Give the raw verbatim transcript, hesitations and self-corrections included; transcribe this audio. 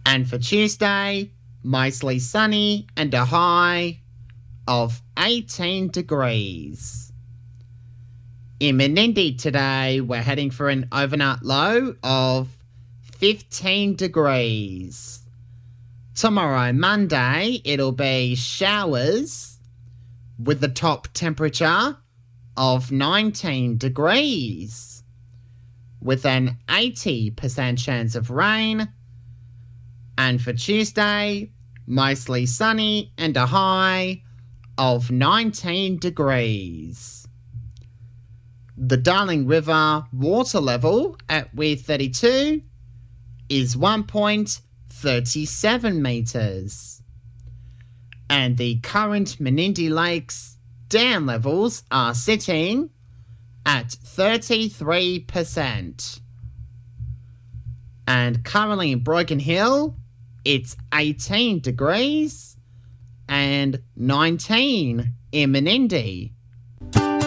And for Tuesday, mostly sunny and a high of eighteen degrees. In Menindee today, we're heading for an overnight low of fifteen degrees. Tomorrow, Monday, it'll be showers with the top temperature of nineteen degrees, with an eighty percent chance of rain. And for Tuesday, mostly sunny and a high of nineteen degrees. The Darling River water level at Weir thirty-two is one point three seven metres. And the current Menindee Lakes dam levels are sitting at thirty-three percent. And currently in Broken Hill, it's eighteen degrees and nineteen in Menindee.